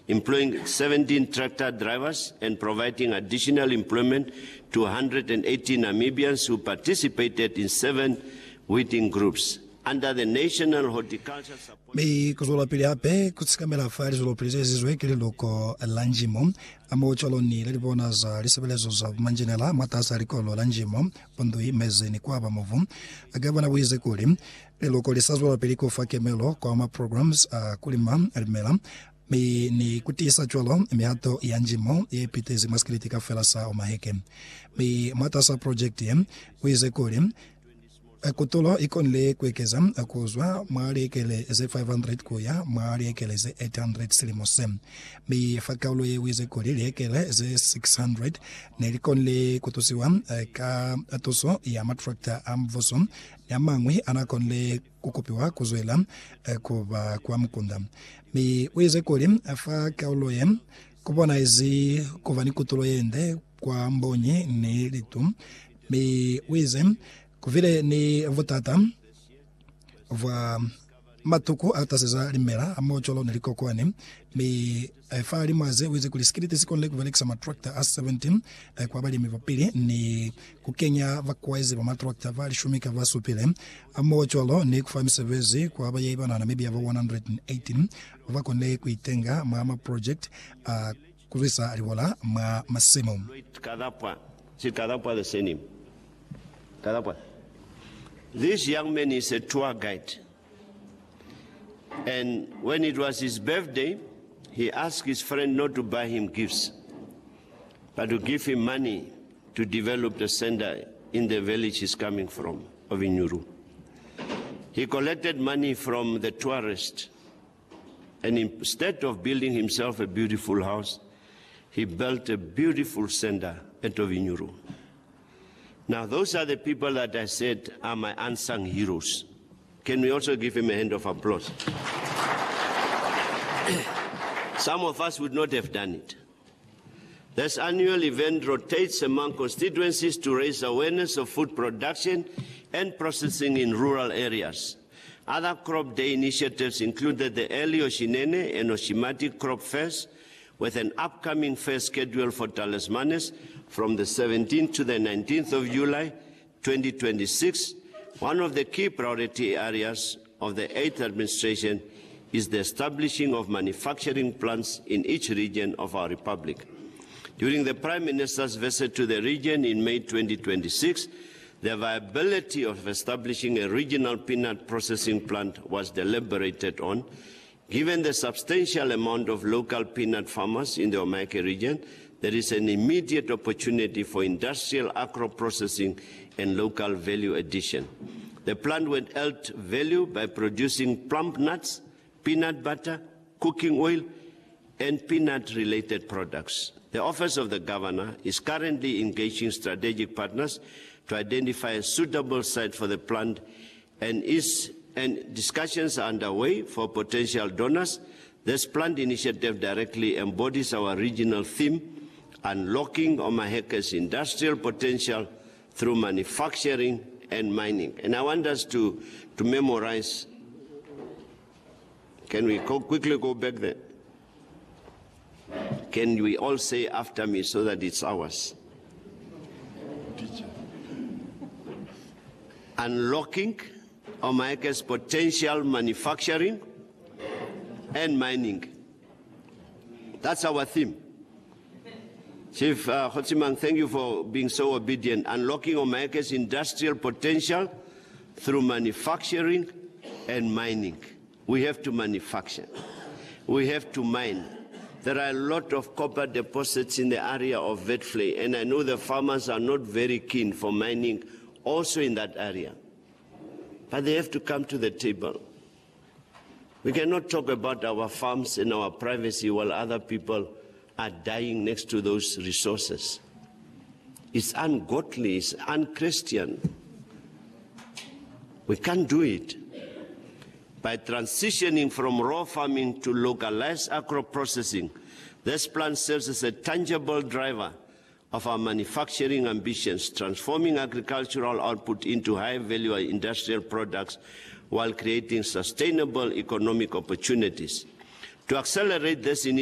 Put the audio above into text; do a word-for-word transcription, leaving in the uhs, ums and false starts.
employing seventeen tractor drivers and providing additional employment to one hundred eighty Namibians who participated in seven weeding groups. Under the National Horticulture Support. Me kuzola pili hape kutsikamela fari zolo prizezi zwekele loko lanjimo amo choloni lebona za lisebelezo za manjinela matasa rikolo lanjimo pondo imezeni kwa bamovu agabana wize kuli loko lisazola pili ko fakemelo kwa ma programs uh, kulima almela me ni kutisa cholo mihato yanjimo yepitezi maskritika felasa omaheke me matasa project yem wize kuli Kutolo ikonle kwekeza akuzwa mwari ekele ze five hundred kuya mwari ekele ze eight hundred silimosem mi fakaulo ye wize koli ekele ze six hundred nelikonle kutusiwa ka atoso ya matrakta amvoso yamangwi anakonle kukopiwa kuzwela kuba kwa mkunda mi wize koli fakaulo ye kubona izi kuvani kutolo yende kwa mbonyi ni litu mi wize kuvile ni votata va matuko ataseza limela amocholo nelikokwane mi fali maze wize kulisikiriti sikonle kuvelekisa matractor A seventeen kwa bali mivapili ni kukenya vakwaize va matractor vali shumika vasupile amocholo ni kufamisevezi kwa bali ibana na maybe one hundred eighteen vakonle kuitenga mama project uh, kuvisa alivola ma masimo kadapwa si kadapwa the same kadapwa. This young man is a tour guide. And when it was his birthday, he asked his friend not to buy him gifts, but to give him money to develop the center in the village he's coming from, of Inyuru. He collected money from the tourists, and instead of building himself a beautiful house, he built a beautiful center at Ovinyuru. Now, those are the people that I said are my unsung heroes. Can we also give him a hand of applause? Some of us would not have done it. This annual event rotates among constituencies to raise awareness of food production and processing in rural areas. Other crop day initiatives included the early Oshinene and Oshimati crop fairs, with an upcoming fair schedule for Talismanes from the seventeenth to the nineteenth of July twenty twenty-six. One of the key priority areas of the eighth administration is the establishing of manufacturing plants in each region of our republic. During the Prime Minister's visit to the region in May twenty twenty-six, the viability of establishing a regional peanut processing plant was deliberated on. Given the substantial amount of local peanut farmers in the Omake region, there is an immediate opportunity for industrial agro-processing and local value addition. The plant will add value by producing plum nuts, peanut butter, cooking oil, and peanut-related products. The Office of the Governor is currently engaging strategic partners to identify a suitable site for the plant and is and discussions are underway for potential donors. This plant initiative directly embodies our regional theme, unlocking Omaheke's industrial potential through manufacturing and mining. And I want us to, to memorize. Can we go, quickly go back there? Can we all say after me so that it's ours? Teacher. Unlocking Omaheke's potential manufacturing and mining. That's our theme. Chief uh, Hotsimang, thank you for being so obedient. Unlocking Omaheke's industrial potential through manufacturing and mining. We have to manufacture. We have to mine. There are a lot of copper deposits in the area of Vetflay, and I know the farmers are not very keen for mining also in that area. But they have to come to the table. We cannot talk about our farms and our privacy while other people are dying next to those resources. It's ungodly, it's unchristian. We can't do it. By transitioning from raw farming to localized agro-processing, this plan serves as a tangible driver of our manufacturing ambitions, transforming agricultural output into high-value industrial products while creating sustainable economic opportunities. To accelerate this initiative,